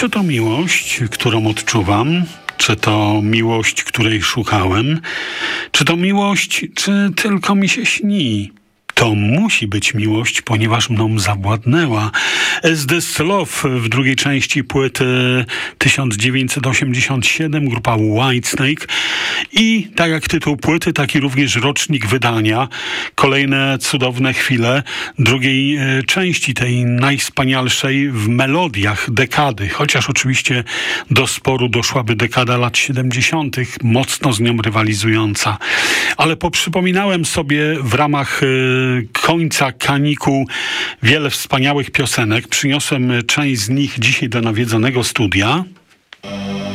Czy to miłość, którą odczuwam? Czy to miłość, której szukałem? Czy to miłość, czy tylko mi się śni? To musi być miłość, ponieważ mną zawładnęła. Is This Love w drugiej części płyty 1987, grupa Whitesnake. I tak jak tytuł płyty, tak i również rocznik wydania. Kolejne cudowne chwile drugiej części, tej najwspanialszej w melodiach dekady. Chociaż oczywiście do sporu doszłaby dekada lat 70., mocno z nią rywalizująca. Ale poprzypominałem sobie w ramach końca kanikuł wiele wspaniałych piosenek. Przyniosłem część z nich dzisiaj do nawiedzonego studia.